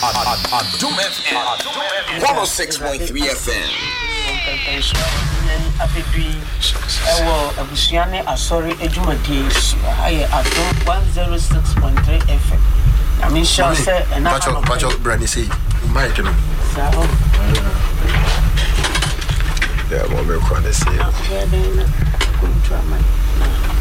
Doom FM 106.3 FM. Abusiane Asori Ejumadi aye Adom 106.3 FM. I mean sure say and Pacho Brandy say mic no. Yeah, what we can say.